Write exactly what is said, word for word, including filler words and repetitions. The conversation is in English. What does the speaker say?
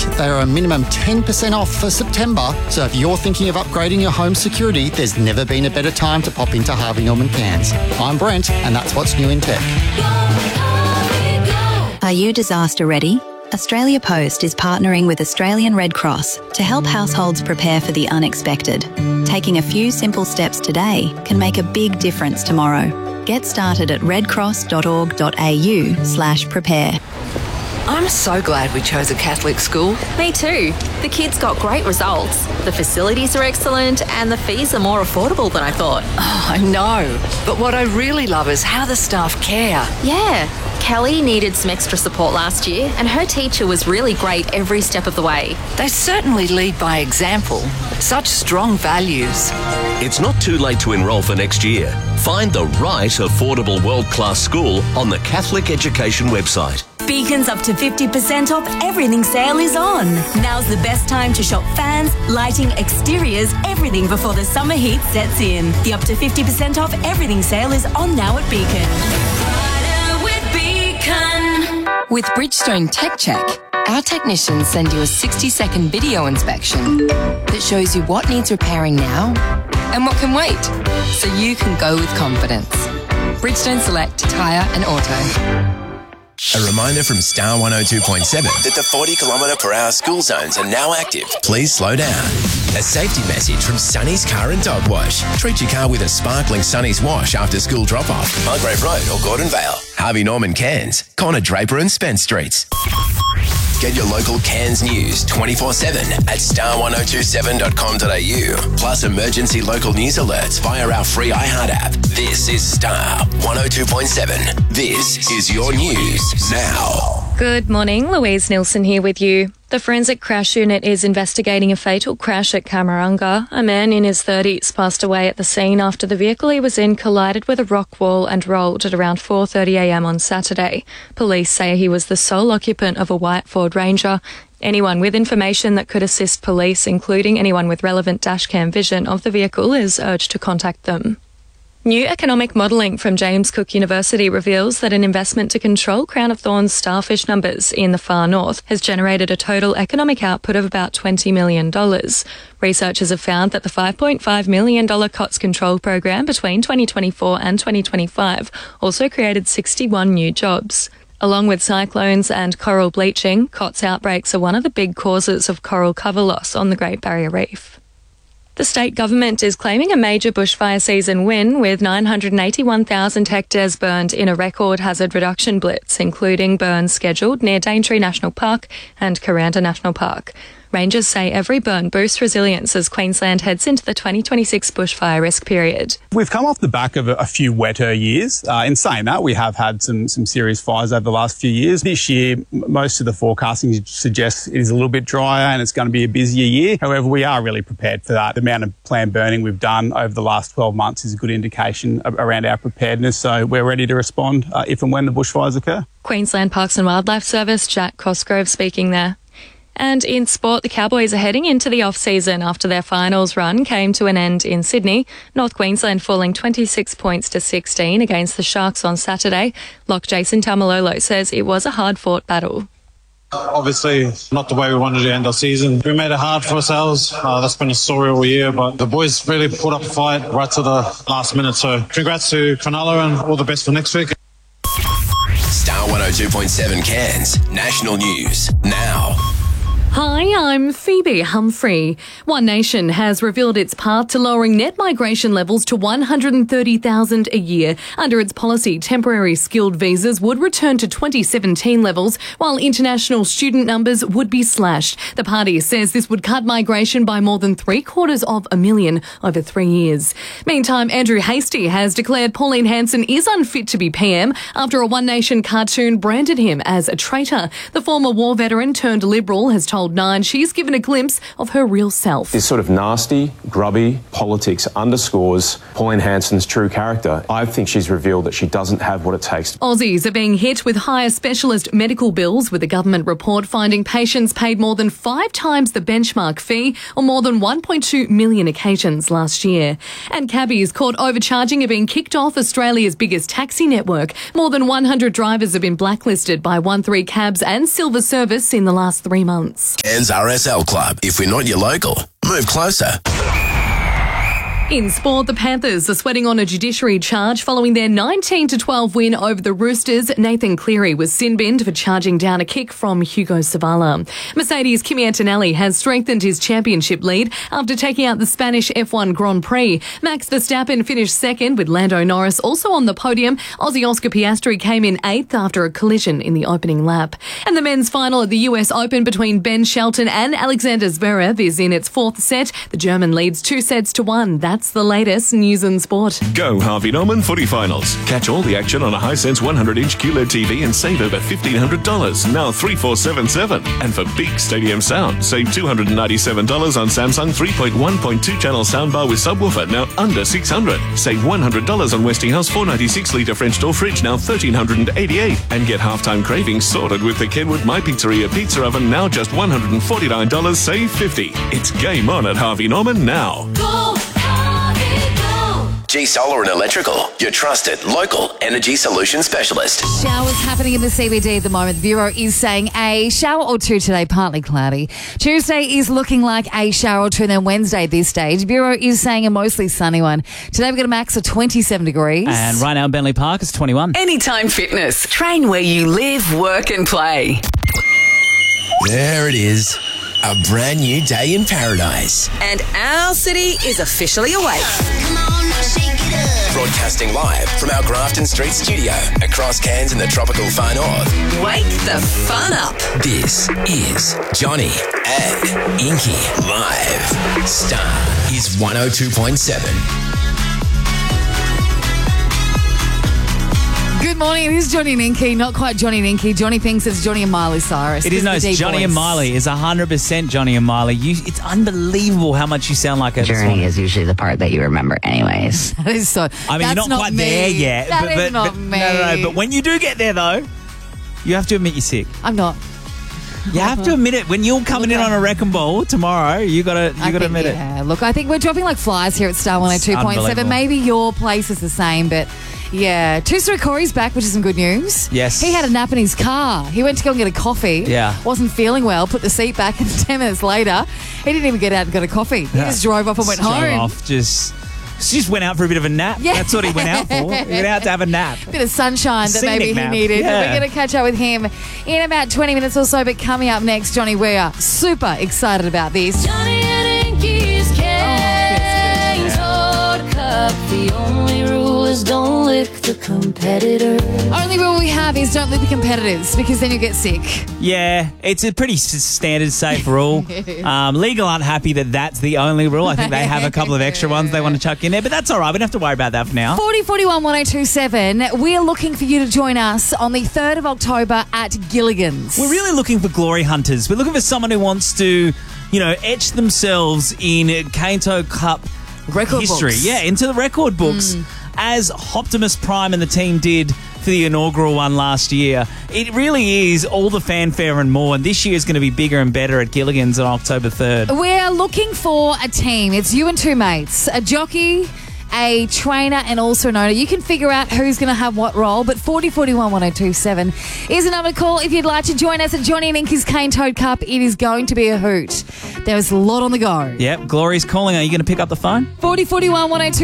They are a minimum ten percent off for September. So if you're thinking of upgrading your home security, there's never been a better time to pop into Harvey Norman Cairns. I'm Brent, and that's what's new in tech. Are you disaster ready? Australia Post is partnering with Australian Red Cross to help households prepare for the unexpected. Taking a few simple steps today can make a big difference tomorrow. Get started at redcross.org.au slash prepare. I'm so glad we chose a Catholic school. Me too. The kids got great results. The facilities are excellent and the fees are more affordable than I thought. Oh, I know. But what I really love is how the staff care. Yeah. Kelly needed some extra support last year and her teacher was really great every step of the way. They certainly lead by example. Such strong values. It's not too late to enrol for next year. Find the right affordable world-class school on the Catholic Education website. Beacon's up to fifty percent off everything sale is on. Now's the best time to shop fans, lighting, exteriors, everything before the summer heat sets in. The up to fifty percent off everything sale is on now at Beacon. With Beacon. With Bridgestone Tech Check, our technicians send you a sixty second video inspection that shows you what needs repairing now and what can wait, so you can go with confidence. Bridgestone Select Tyre and Auto. A reminder from Star one oh two point seven that the forty kilometre per hour school zones are now active. Please slow down. A safety message from Sonny's Car and Dog Wash. Treat your car with a sparkling Sonny's wash after school drop-off. Mulgrave Road or Gordon Vale. Harvey Norman Cairns. Connor Draper and Spence Streets. Get your local Cairns news twenty-four seven at star one oh two seven dot com dot a u. Plus emergency local news alerts via our free iHeart app. This is Star one oh two point seven. This is your news now. Good morning, Louise Nilsson here with you. The Forensic Crash Unit is investigating a fatal crash at Camaranga. A man in his thirties passed away at the scene after the vehicle he was in collided with a rock wall and rolled at around four thirty a m on Saturday. Police say he was the sole occupant of a white Ford Ranger. Anyone with information that could assist police, including anyone with relevant dashcam vision of the vehicle, is urged to contact them. New economic modelling from James Cook University reveals that an investment to control Crown of Thorns starfish numbers in the far north has generated a total economic output of about twenty million dollars. Researchers have found that the five point five million dollars C O T S control program between twenty twenty-four and twenty twenty-five also created sixty-one new jobs. Along with cyclones and coral bleaching, C O T S outbreaks are one of the big causes of coral cover loss on the Great Barrier Reef. The state government is claiming a major bushfire season win with nine hundred eighty-one thousand hectares burned in a record hazard reduction blitz, including burns scheduled near Daintree National Park and Kuranda National Park. Rangers say every burn boosts resilience as Queensland heads into the twenty twenty-six bushfire risk period. We've come off the back of a, a few wetter years. Uh, in saying that, we have had some some serious fires over the last few years. This year, m- most of the forecasting suggests it is a little bit drier and it's going to be a busier year. However, we are really prepared for that. The amount of planned burning we've done over the last twelve months is a good indication of, around our preparedness, so we're ready to respond uh, if and when the bushfires occur. Queensland Parks and Wildlife Service, Jack Cosgrove speaking there. And in sport, the Cowboys are heading into the off-season after their finals run came to an end in Sydney. North Queensland falling twenty-six points to sixteen against the Sharks on Saturday. Lock Jason Tamalolo says it was a hard-fought battle. Obviously, not the way we wanted to end our season. We made it hard for ourselves. Uh, that's been a story all year, but the boys really put up a fight right to the last minute. So congrats to Cronulla and all the best for next week. Star one oh two point seven Cairns. National News now. Hi, I'm Phoebe Humphrey. One Nation has revealed its path to lowering net migration levels to one hundred thirty thousand a year. Under its policy, temporary skilled visas would return to twenty seventeen levels, while international student numbers would be slashed. The party says this would cut migration by more than three quarters of a million over three years. Meantime, Andrew Hastie has declared Pauline Hanson is unfit to be P M after a One Nation cartoon branded him as a traitor. The former war veteran turned Liberal has told Nine she's given a glimpse of her real self. This sort of nasty, grubby politics underscores Pauline Hanson's true character. I think she's revealed that she doesn't have what it takes. Aussies are being hit with higher specialist medical bills, with a government report finding patients paid more than five times the benchmark fee on more than one point two million occasions last year. And cabbies caught overcharging are being kicked off Australia's biggest taxi network. More than one hundred drivers have been blacklisted by one three Cabs and Silver Service in the last three months. Cairns R S L Club. If we're not your local, move closer. In sport, the Panthers are sweating on a judiciary charge following their nineteen to twelve win over the Roosters. Nathan Cleary was sin-binned for charging down a kick from Hugo Savala. Mercedes' Kimi Antonelli has strengthened his championship lead after taking out the Spanish F one Grand Prix. Max Verstappen finished second with Lando Norris also on the podium. Aussie Oscar Piastri came in eighth after a collision in the opening lap. And the men's final at the U S Open between Ben Shelton and Alexander Zverev is in its fourth set. The German leads two sets to one. That's the latest news and sport. Go Harvey Norman Footy Finals. Catch all the action on a Hisense one hundred inch Q L E D T V and save over fifteen hundred dollars. Now three four seven seven. And for big stadium sound, save two hundred ninety-seven dollars on Samsung three point one point two channel soundbar with subwoofer, now under six hundred dollars. Save one hundred dollars on Westinghouse four ninety-six litre French door fridge, now one thousand three hundred eighty-eight dollars. And get halftime cravings sorted with the Kenwood My Pizzeria Pizza Oven, now just one hundred forty-nine dollars, save fifty dollars. It's game on at Harvey Norman now. Go! G Solar and Electrical, your trusted local energy solution specialist. Showers happening in the C B D at the moment. The Bureau is saying a shower or two today, partly cloudy. Tuesday is looking like a shower or two, and then Wednesday at this stage. Bureau is saying a mostly sunny one. Today we've got a max of twenty-seven degrees. And right now in Bentley Park it's twenty-one. Anytime Fitness. Train where you live, work and play. There it is. A brand new day in paradise. And our city is officially awake. Broadcasting live from our Grafton Street studio across Cairns in the tropical far north. Wake the fun up. This is Johnny and Inky live. Star is one oh two point seven. Good morning, it is Johnny and Inky, not quite Johnny and Inky. Johnny thinks it's Johnny and Miley Cyrus. It is, no, it's Johnny boys. and Miley. It's one hundred percent Johnny and Miley. You, it's unbelievable how much you sound like a Journey is usually the part that you remember anyways. That is so. I mean, you're not, not quite me. there yet. That but, is but, not but, me. No, no, no. But when you do get there, though, you have to admit you're sick. I'm not. You have to admit it. When you're coming Look, in on a wrecking ball tomorrow, you gotta you I gotta think, admit it. yeah. Look, I think we're dropping like flies here at Star one oh two point seven. unbelievable. Maybe your place is the same, but yeah. Two-Story Corey's back, which is some good news. Yes. He had a nap in his car. He went to go and get a coffee. Yeah. Wasn't feeling well, put the seat back, and ten minutes later, he didn't even get out and got a coffee. He Yeah. just drove off and went Straight home. off, just, just went out for a bit of a nap. Yeah. That's what he went out for. He went out to have a nap. Bit of sunshine that Scenic maybe he nap. needed. Yeah. We're going to catch up with him in about twenty minutes or so. But coming up next, Johnny, we are super excited about this. Johnny and Inky's Cairns Road Cup. The only rule is don't lick the competitor. Only rule we have is don't lick the competitors because then you get sick. Yeah, it's a pretty s- standard, safe rule. Um, Legal aren't happy that that's the only rule. I think they have a couple of extra ones they want to chuck in there, but that's all right. We don't have to worry about that for now. forty forty-one one oh two seven. We're looking for you to join us on the third of October at Gilligan's. We're really looking for glory hunters. We're looking for someone who wants to, you know, etch themselves in Kainto Cup record history. books. Yeah, into the record books, Mm. as Optimus Prime and the team did for the inaugural one last year. It really is all the fanfare and more, and this year is going to be bigger and better at Gilligan's on October third. We're looking for a team. It's you and two mates, a jockey, a trainer, and also an owner. You can figure out who's going to have what role, but forty forty-one one oh two seven is a number to call if you'd like to join us at Johnny and Inky's Cane Toad Cup. It is going to be a hoot. There's a lot on the go. Yep, Glory's calling. Are you going to pick up the phone? forty forty-one one oh two